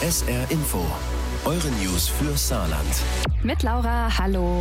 SR Info. Eure News für Saarland. Mit Laura, hallo.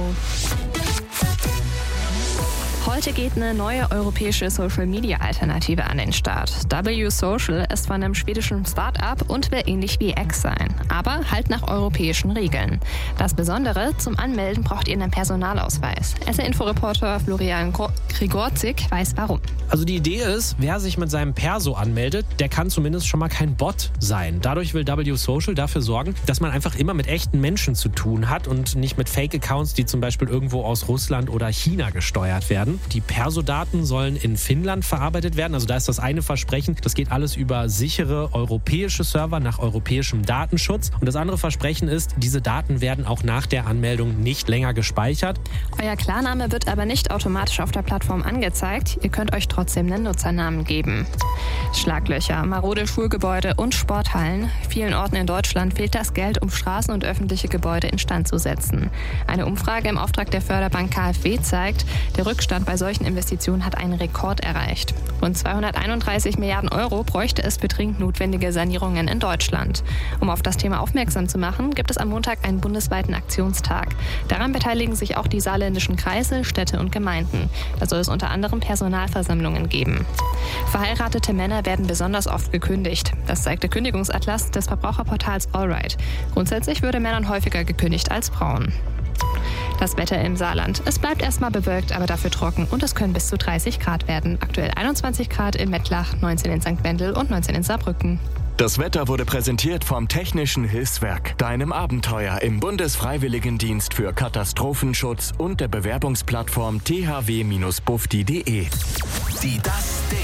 Heute geht eine neue europäische Social-Media-Alternative an den Start. W-Social ist von einem schwedischen Start-up und will ähnlich wie X sein, aber halt nach europäischen Regeln. Das Besondere, zum Anmelden braucht ihr einen Personalausweis. SR-Info-Reporter Florian Grigorczyk weiß warum. Also die Idee ist, wer sich mit seinem Perso anmeldet, der kann zumindest schon mal kein Bot sein. Dadurch will W-Social dafür sorgen, dass man einfach immer mit echten Menschen zu tun hat und nicht mit Fake-Accounts, die zum Beispiel irgendwo aus Russland oder China gesteuert werden. Die Perso-Daten sollen in Finnland verarbeitet werden. Also da ist das eine Versprechen. Das geht alles über sichere europäische Server nach europäischem Datenschutz. Und das andere Versprechen ist, diese Daten werden auch nach der Anmeldung nicht länger gespeichert. Euer Klarname wird aber nicht automatisch auf der Plattform angezeigt. Ihr könnt euch trotzdem einen Nutzernamen geben. Schlaglöcher, marode Schulgebäude und Sporthallen. Vielen Orten in Deutschland fehlt das Geld, um Straßen und öffentliche Gebäude instand zu setzen. Eine Umfrage im Auftrag der Förderbank KfW zeigt, der Rückstand bei solchen Investitionen hat einen Rekord erreicht. Rund 231 Milliarden Euro bräuchte es für dringend notwendige Sanierungen in Deutschland. Um auf das Thema aufmerksam zu machen, gibt es am Montag einen bundesweiten Aktionstag. Daran beteiligen sich auch die saarländischen Kreise, Städte und Gemeinden. Da soll es unter anderem Personalversammlungen geben. Verheiratete Männer werden besonders oft gekündigt. Das zeigt der Kündigungsatlas des Verbraucherportals Allright. Grundsätzlich würde Männern häufiger gekündigt als Frauen. Das Wetter im Saarland. Es bleibt erstmal bewölkt, aber dafür trocken und es können bis zu 30 Grad werden. Aktuell 21 Grad in Mettlach, 19 in St. Wendel und 19 in Saarbrücken. Das Wetter wurde präsentiert vom Technischen Hilfswerk, deinem Abenteuer im Bundesfreiwilligendienst für Katastrophenschutz und der Bewerbungsplattform thw-bufdi.de. Die Das Ding.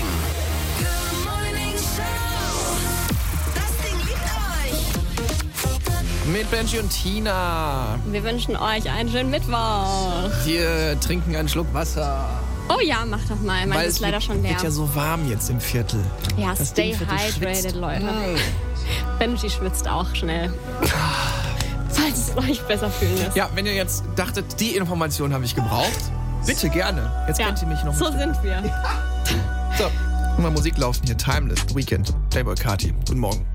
Mit Benji und Tina. Wir wünschen euch einen schönen Mittwoch. Wir trinken einen Schluck Wasser. Oh ja, mach doch mal. Meins ist leider schon leer. Es wird ja so warm jetzt im Viertel. Ja, Das stay Ding hydrated, Leute. Benji schwitzt auch schnell. Falls es euch besser fühlen lässt. Ja, wenn ihr jetzt dachtet, die Information habe ich gebraucht, bitte gerne. Jetzt kennt ihr mich noch ein So Stück. sind wir. So, mal Musik laufen hier. Timeless, The Weekend, Playboy Carti. Guten Morgen.